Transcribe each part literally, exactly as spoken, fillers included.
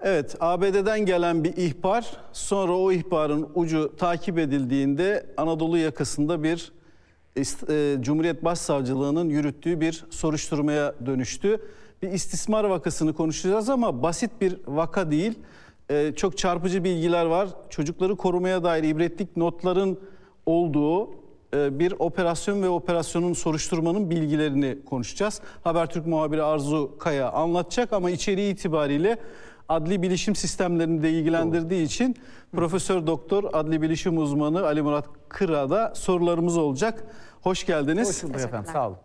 Evet, A B D'den gelen bir ihbar, sonra o ihbarın ucu takip edildiğinde Anadolu yakasında bir e, Cumhuriyet Başsavcılığı'nın yürüttüğü bir soruşturmaya dönüştü. Bir istismar vakasını konuşacağız ama basit bir vaka değil. E, çok çarpıcı bilgiler var. Çocukları korumaya dair ibretlik notların olduğu e, bir operasyon ve operasyonun soruşturmanın bilgilerini konuşacağız. Habertürk muhabiri Arzu Kaya anlatacak ama içeriği itibariyle adli bilişim sistemlerini de ilgilendirdiği için Profesör Doktor Adli Bilişim Uzmanı Ali Murat Kıra'da sorularımız olacak. Hoş geldiniz. Hoş bulduk efendim. Sağ olun.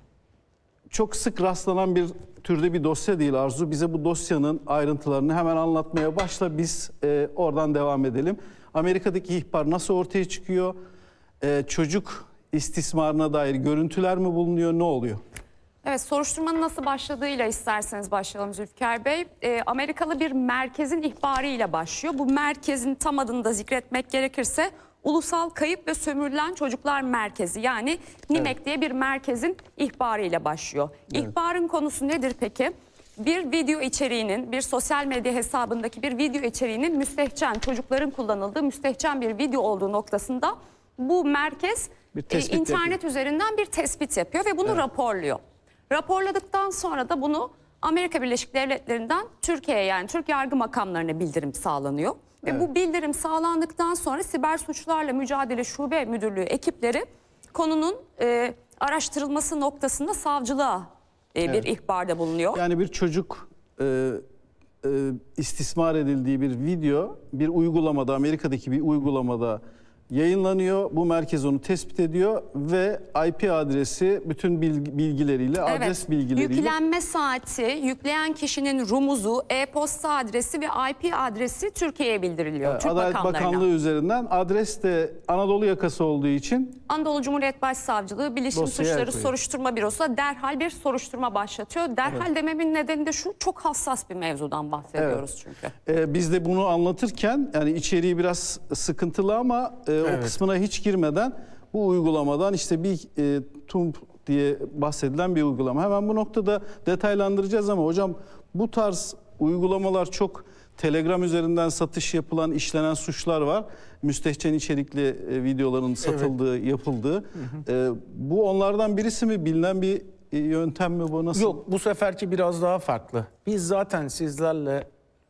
Çok sık rastlanan bir türde bir dosya değil Arzu. Bize bu dosyanın ayrıntılarını hemen anlatmaya başla. Biz e, oradan devam edelim. Amerika'daki ihbar nasıl ortaya çıkıyor? E, çocuk istismarına dair görüntüler mi bulunuyor? Ne oluyor? Evet, soruşturmanın nasıl başladığıyla isterseniz başlayalım Zülfikar Bey. E, Amerikalı bir merkezin ihbarıyla başlıyor. Bu merkezin tam adını da zikretmek gerekirse Ulusal Kayıp ve Sömürülen Çocuklar Merkezi, yani NİMEK evet. diye bir merkezin ihbarıyla başlıyor. Evet. İhbarın konusu nedir peki? Bir video içeriğinin, bir sosyal medya hesabındaki bir video içeriğinin müstehcen, çocukların kullanıldığı müstehcen bir video olduğu noktasında bu merkez e, internet yapıyor. üzerinden bir tespit yapıyor ve bunu evet. raporluyor. Raporladıktan sonra da bunu Amerika Birleşik Devletleri'nden Türkiye'ye, yani Türk yargı makamlarına bildirim sağlanıyor. Ve evet. bu bildirim sağlandıktan sonra Siber Suçlarla Mücadele Şube Müdürlüğü ekipleri konunun e, araştırılması noktasında savcılığa e, evet. bir ihbarda bulunuyor. Yani bir çocuk e, e, istismar edildiği bir video bir uygulamada, Amerika'daki bir uygulamada yayınlanıyor. Bu merkez onu tespit ediyor ve I P adresi bütün bilgileriyle, evet. adres bilgileriyle. Yüklenme saati, yükleyen kişinin rumuzu, e-posta adresi ve I P adresi Türkiye'ye bildiriliyor. Evet, Türk Adalet Bakanlığı üzerinden. Adres de Anadolu yakası olduğu için Anadolu Cumhuriyet Başsavcılığı Bilişim Suçları Soruşturma Bürosu derhal bir soruşturma başlatıyor. Derhal evet. dememin nedeni de şu: çok hassas bir mevzudan bahsediyoruz evet. çünkü. Ee, biz de bunu anlatırken yani içeriği biraz sıkıntılı ama e, evet. o kısmına hiç girmeden bu uygulamadan işte bir e, T U M P diye bahsedilen bir uygulama. Hemen bu noktada detaylandıracağız ama hocam bu tarz uygulamalar çok, Telegram üzerinden satış yapılan, işlenen suçlar var. Müstehcen içerikli e, videoların satıldığı, evet. yapıldığı. Hı hı. E, bu onlardan birisi mi? Bilinen bir e, yöntem mi bu? Nasıl? Yok, bu seferki biraz daha farklı. Biz zaten sizlerle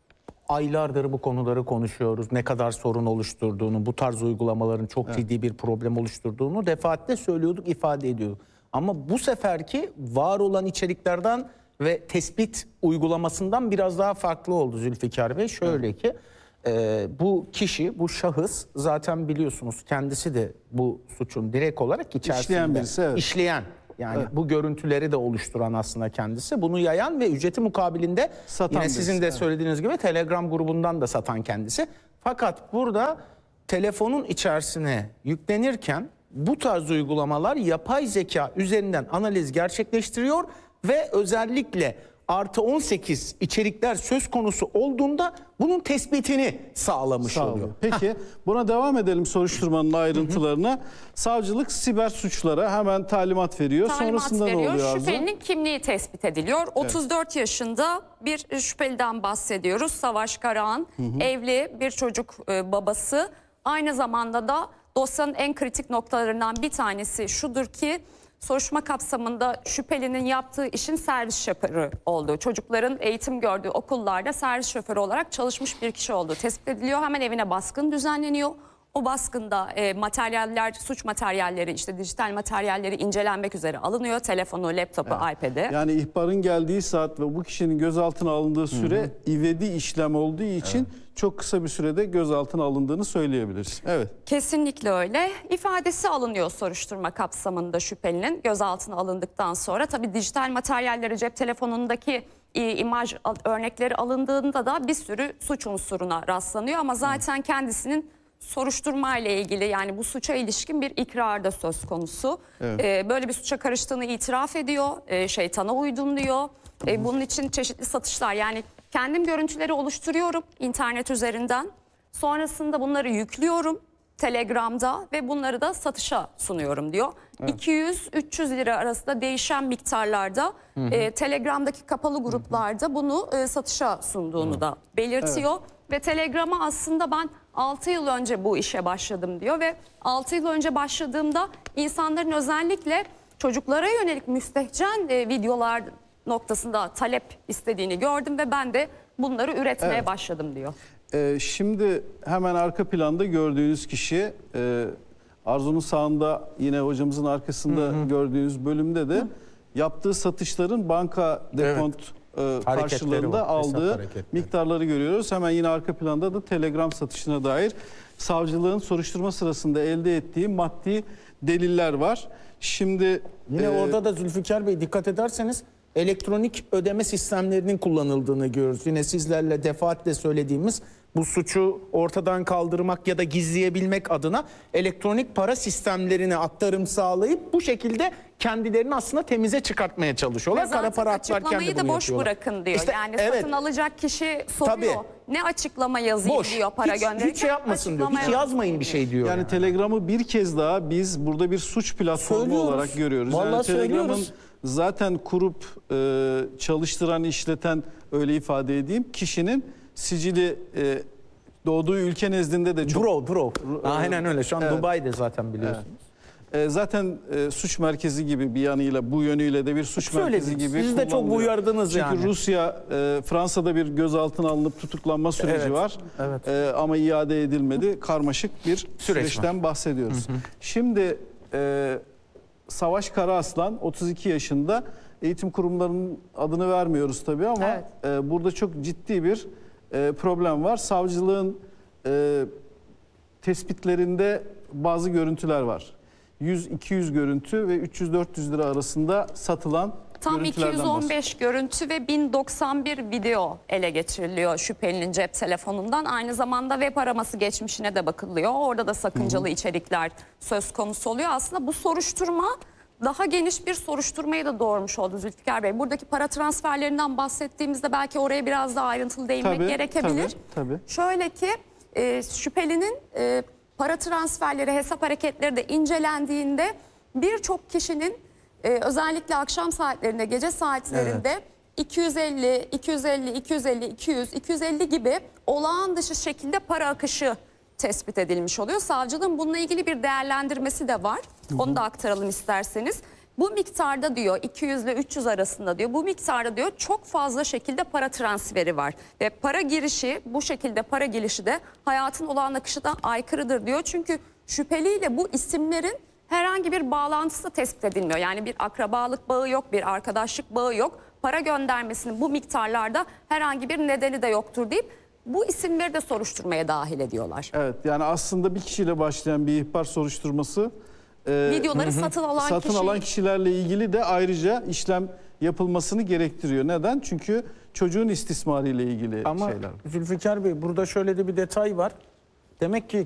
aylardır bu konuları konuşuyoruz. Ne kadar sorun oluşturduğunu, bu tarz uygulamaların çok evet. ciddi bir problem oluşturduğunu defaatle söylüyorduk, ifade ediyorduk. Ama bu seferki var olan içeriklerden ve tespit uygulamasından biraz daha farklı oldu Zülfikar Bey. Şöyle evet. ki e, bu kişi, bu şahıs zaten biliyorsunuz kendisi de bu suçun direkt olarak içerisinde işleyen birisi, evet. işleyen. Yani evet. bu görüntüleri de oluşturan aslında kendisi. Bunu yayan ve ücreti mukabilinde satan yine sizin de söylediğiniz gibi Telegram grubundan da satan kendisi. Fakat burada telefonun içerisine yüklenirken bu tarz uygulamalar yapay zeka üzerinden analiz gerçekleştiriyor ve özellikle artı on sekiz içerikler söz konusu olduğunda bunun tespitini sağlamış Sağ oluyor. Peki buna devam edelim, soruşturmanın ayrıntılarına. Savcılık siber suçlara hemen talimat veriyor. Talimat Sonrasında veriyor. ne oluyor Arzu? Şüphelinin kimliği tespit ediliyor. Evet. otuz dört yaşında bir şüpheliden bahsediyoruz. Savaş Karahan, hı hı. evli, bir çocuk e, babası. Aynı zamanda da dosyanın en kritik noktalarından bir tanesi şudur ki soruşturma kapsamında şüphelinin yaptığı işin servis şoförü olduğu, çocukların eğitim gördüğü okullarda servis şoförü olarak çalışmış bir kişi olduğu tespit ediliyor. Hemen evine baskın düzenleniyor. O baskında e, materyaller, suç materyalleri, işte dijital materyalleri incelenmek üzere alınıyor. Telefonu, laptopu, evet. iPad'i. Yani ihbarın geldiği saat ve bu kişinin gözaltına alındığı süre hı hı. ivedi işlem olduğu için evet. çok kısa bir sürede gözaltına alındığını söyleyebiliriz. Evet. Kesinlikle öyle. İfadesi alınıyor soruşturma kapsamında şüphelinin gözaltına alındıktan sonra. Tabii dijital materyalleri, cep telefonundaki e, imaj örnekleri alındığında da bir sürü suç unsuruna rastlanıyor. Ama zaten hı. kendisinin soruşturma ile ilgili, yani bu suça ilişkin bir ikrar da söz konusu. Evet. Ee, böyle bir suça karıştığını itiraf ediyor. Ee, şeytana uydum diyor. Ee, bunun için çeşitli satışlar, yani kendim görüntüleri oluşturuyorum internet üzerinden. Sonrasında bunları yüklüyorum Telegram'da ve bunları da satışa sunuyorum diyor. iki yüz üç yüz lira arasında değişen miktarlarda e, Telegram'daki kapalı gruplarda bunu e, satışa sunduğunu da belirtiyor. Ve Telegram'a aslında ben altı yıl önce bu işe başladım diyor ve altı yıl önce başladığımda insanların özellikle çocuklara yönelik müstehcen e, videolar noktasında talep istediğini gördüm ve ben de bunları üretmeye Evet. başladım diyor. Ee, şimdi hemen arka planda gördüğünüz kişi e, Arzu'nun sağında yine hocamızın arkasında hı hı. gördüğünüz bölümde de hı. yaptığı satışların banka dekont evet. e, karşılığında var, aldığı miktarları görüyoruz. Hemen yine arka planda da Telegram satışına dair savcılığın soruşturma sırasında elde ettiği maddi deliller var. Şimdi yine e, orada da Zülfikar Bey dikkat ederseniz elektronik ödeme sistemlerinin kullanıldığını görüyoruz. Yine sizlerle defaatle söylediğimiz bu suçu ortadan kaldırmak ya da gizleyebilmek adına elektronik para sistemlerine aktarım sağlayıp bu şekilde kendilerini aslında temize çıkartmaya çalışıyorlar. Ve zaten Kara para aklarken de açıklamayı bunu da boş yapıyorlar. bırakın diyor. İşte, yani evet. satın alacak kişi soruyor. Tabii. Ne açıklama yazayım Boş. diyor para hiç, gönderirken. hiç şey yapmasın diyor. Açıklama Hiç yazmayın bir şey diyor. Yani, Yani, Telegram'ı bir kez daha biz burada bir suç platformu Söylüyoruz. olarak görüyoruz. Vallahi yani Telegram'ın söylüyoruz. zaten kurup e, çalıştıran, işleten, öyle ifade edeyim, kişinin sicili e, doğduğu ülke nezdinde de çok... Bro, bro. Aynen öyle. Şu an Evet. Dubai'de zaten biliyorsunuz. E, zaten e, suç merkezi gibi bir yanıyla, bu yönüyle de bir suç Söylediniz. merkezi gibi Siz de çok kullanılıyor. uyardınız Çünkü yani. Rusya, e, Fransa'da bir gözaltına alınıp tutuklanma süreci Evet, var. evet. E, ama iade edilmedi. Karmaşık bir süreçten var. bahsediyoruz. Hı hı. Şimdi e, Savaş Karaaslan otuz iki yaşında, eğitim kurumlarının adını vermiyoruz tabii ama Evet. e, burada çok ciddi bir e, problem var. Savcılığın e, tespitlerinde bazı görüntüler var. yüz iki yüz görüntü ve üç yüz dört yüz lira arasında satılan Tam iki görüntülerden yüz on beş görüntü ve bin doksan bir video ele geçiriliyor şüphelinin cep telefonundan. Aynı zamanda web araması geçmişine de bakılıyor. Orada da sakıncalı Hı-hı. içerikler söz konusu oluyor. Aslında bu soruşturma daha geniş bir soruşturmayı da doğurmuş oldu Zülfikar Bey. Buradaki para transferlerinden bahsettiğimizde belki oraya biraz daha ayrıntılı değinmek tabii, gerekebilir. Tabii, tabii. Şöyle ki e, şüphelinin e, para transferleri, hesap hareketleri de incelendiğinde birçok kişinin Ee, özellikle akşam saatlerinde, gece saatlerinde evet. iki yüz elli, iki yüz elli, iki yüz elli, iki yüz, iki yüz elli gibi olağan dışı şekilde para akışı tespit edilmiş oluyor. Savcılığın bununla ilgili bir değerlendirmesi de var. Hı hı. Onu da aktaralım isterseniz. Bu miktarda diyor iki yüz ile üç yüz arasında diyor. Bu miktarda diyor çok fazla şekilde para transferi var. Ve para girişi, bu şekilde para gelişi de hayatın olağan akışına aykırıdır diyor. Çünkü şüpheliyle bu isimlerin herhangi bir bağlantısı tespit edilmiyor. Yani bir akrabalık bağı yok, bir arkadaşlık bağı yok. Para göndermesinin bu miktarlarda herhangi bir nedeni de yoktur deyip bu isimleri de soruşturmaya dahil ediyorlar. Evet, yani aslında bir kişiyle başlayan bir ihbar soruşturması e, videoları hı hı. satın alan satın kişi... alan kişilerle ilgili de ayrıca işlem yapılmasını gerektiriyor. Neden? Çünkü çocuğun istismarı ile ilgili Ama şeyler. Zülfikar Bey burada şöyle de bir detay var. Demek ki